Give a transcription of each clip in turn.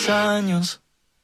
10 años.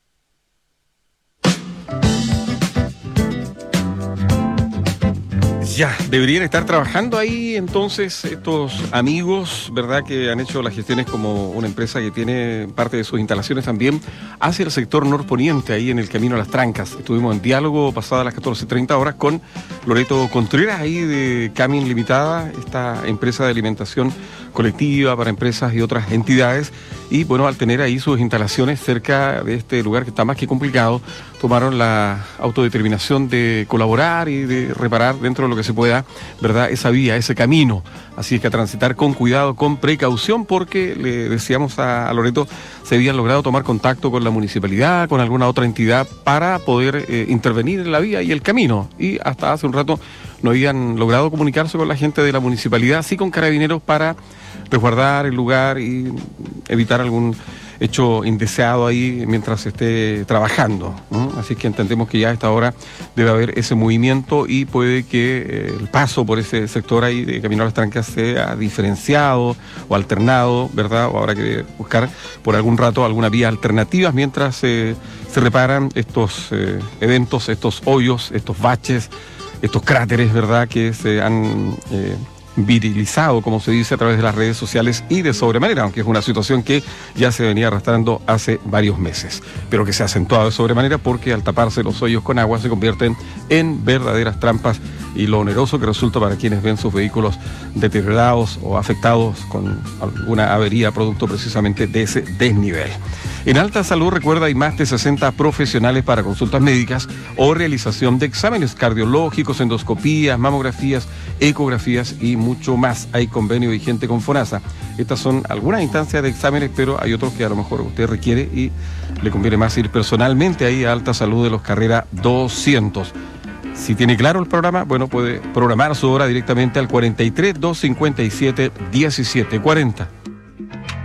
Ya, deberían estar trabajando ahí entonces estos amigos, ¿verdad?, que han hecho las gestiones como una empresa que tiene parte de sus instalaciones también hacia el sector norponiente, ahí en el Camino a las Trancas. Estuvimos en diálogo pasadas las 14:30 horas con Loreto Contreras, ahí de Camin Limitada, esta empresa de alimentación colectiva para empresas y otras entidades. Y bueno, al tener ahí sus instalaciones cerca de este lugar que está más que complicado, tomaron la autodeterminación de colaborar y de reparar dentro de lo que se pueda, ¿verdad?, esa vía, ese camino. Así es que a transitar con cuidado, con precaución, porque le decíamos a Loreto, se habían logrado tomar contacto con la municipalidad, con alguna otra entidad para poder intervenir en la vía y el camino. Y hasta hace un rato no habían logrado comunicarse con la gente de la municipalidad, sí con carabineros, para resguardar el lugar y evitar algún hecho indeseado ahí mientras se esté trabajando, ¿no? Así que entendemos que ya a esta hora debe haber ese movimiento y puede que el paso por ese sector ahí de Camino a las Trancas sea diferenciado o alternado, ¿verdad? O habrá que buscar por algún rato alguna vía alternativa mientras se reparan estos eventos, estos hoyos, estos baches, estos cráteres, ¿verdad?, que se han virilizado, como se dice, a través de las redes sociales y de sobremanera, aunque es una situación que ya se venía arrastrando hace varios meses, pero que se ha acentuado de sobremanera porque al taparse los hoyos con agua se convierten en verdaderas trampas, y lo oneroso que resulta para quienes ven sus vehículos deteriorados o afectados con alguna avería producto precisamente de ese desnivel. En Alta Salud, recuerda, hay más de 60 profesionales para consultas médicas o realización de exámenes cardiológicos, endoscopías, mamografías, ecografías y mucho más. Hay convenio vigente con FONASA. Estas son algunas instancias de exámenes, pero hay otros que a lo mejor usted requiere y le conviene más ir personalmente ahí a Alta Salud de los Carrera 200. Si tiene claro el programa, bueno, puede programar su hora directamente al 43 257 1740.